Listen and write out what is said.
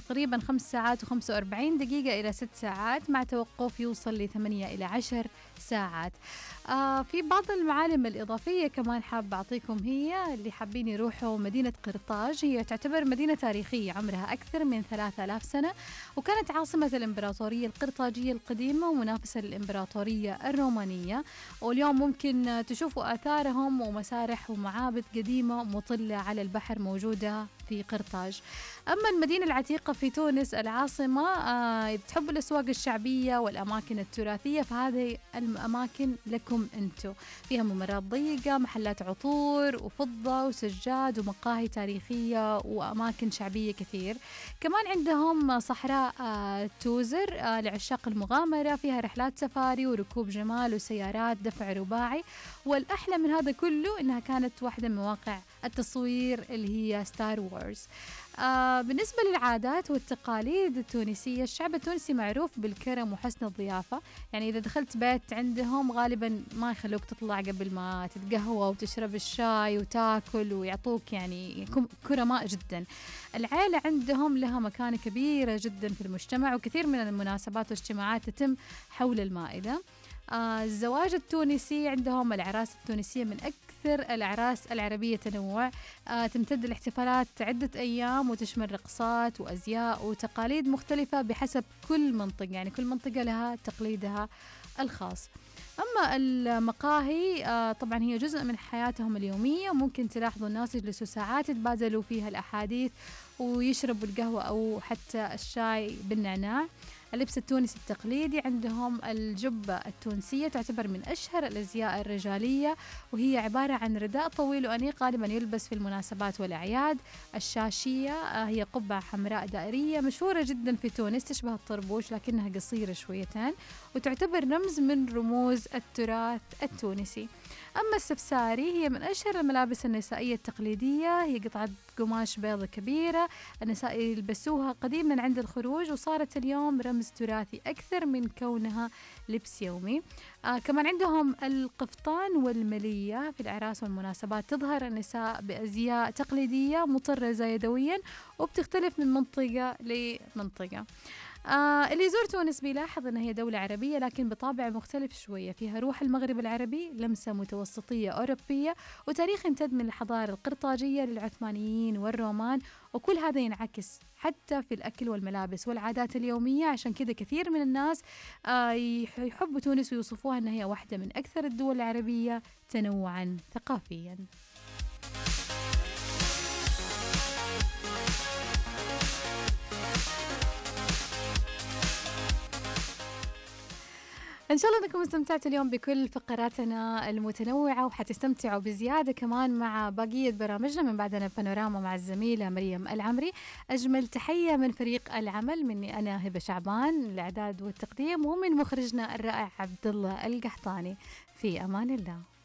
تقريبا 5 ساعات و45 دقيقة إلى 6 ساعات، مع توقف يوصل ل 8 إلى 10 ساعات. في بعض المعالم الإضافية كمان حابة أعطيكم، هي اللي حابين يروحوا مدينة قرطاج. هي تعتبر مدينة تاريخية عمرها أكثر من 3000 سنة، وكانت عاصمة الإمبراطورية القرطاجية القديمة ومنافسة للإمبراطورية الرومانية. واليوم ممكن تشوفوا آثارهم ومسارح ومعابد قديمة مطلة على البحر موجودة في قرطاج. أما المدينة العتيقة في تونس العاصمة، إذا تحبوا الأسواق الشعبية والأماكن التراثية فهذه الأماكن لكم أنتم. فيها ممرات ضيقة، محلات عطور وفضة وسجاد ومقاهي تاريخية وأماكن شعبية كثير. كمان عندهم صحراء توزر لعشاق المغامرة، فيها رحلات سفاري وركوب جمال وسيارات دفع رباعي. والأحلى من هذا كله إنها كانت واحدة من مواقع التصوير اللي هي ستار وورز. بالنسبة للعادات والتقاليد التونسية، الشعب التونسي معروف بالكرم وحسن الضيافة. يعني إذا دخلت بيت عندهم غالبا ما يخلوك تطلع قبل ما تتقهوى وتشرب الشاي وتاكل، ويعطوك يعني كرماء جدا. العيلة عندهم لها مكانة كبيرة جدا في المجتمع، وكثير من المناسبات والاجتماعات تتم حول المائدة. الزواج التونسي عندهم، الأعراس التونسية من أكثر الأعراس العربية تنوع. تمتد الاحتفالات عدة أيام وتشمل رقصات وأزياء وتقاليد مختلفة بحسب كل منطقة، يعني كل منطقة لها تقليدها الخاص. أما المقاهي طبعا هي جزء من حياتهم اليومية، وممكن تلاحظوا الناس يجلسوا ساعات يتبادلوا فيها الأحاديث ويشربوا القهوة أو حتى الشاي بالنعناع. اللبس التونسي التقليدي عندهم الجبة التونسية، تعتبر من أشهر الأزياء الرجالية، وهي عبارة عن رداء طويل وأنيق غالبا يلبس في المناسبات والأعياد. الشاشية هي قبعة حمراء دائرية مشهورة جدا في تونس، تشبه الطربوش لكنها قصيرة شويتين، وتعتبر رمز من رموز التراث التونسي. أما السفساري هي من أشهر الملابس النسائية التقليدية، هي قطعة قماش بيضة كبيرة النساء يلبسوها قديما عند الخروج، وصارت اليوم رمز تراثي أكثر من كونها لبس يومي. كمان عندهم القفطان والملية في الأعراس والمناسبات، تظهر النساء بأزياء تقليدية مطرزة يدويا وبتختلف من منطقة لمنطقة. اللي يزور تونس بيلاحظ أنها هي دولة عربية لكن بطابع مختلف شوية، فيها روح المغرب العربي، لمسة متوسطية أوروبية، وتاريخ يمتد من الحضارة القرطاجية للعثمانيين والرومان. وكل هذا ينعكس حتى في الأكل والملابس والعادات اليومية. عشان كذا كثير من الناس يحبوا تونس ويوصفوها أنها هي واحدة من أكثر الدول العربية تنوعا ثقافيا. إن شاء الله أنكم استمتعتوا اليوم بكل فقراتنا المتنوعة، وحتستمتعوا بزيادة كمان مع بقية برامجنا من بعدنا بانوراما مع الزميلة مريم العمري. أجمل تحية من فريق العمل، مني أنا هبة شعبان الإعداد والتقديم، ومن مخرجنا الرائع عبد الله القحطاني. في أمان الله.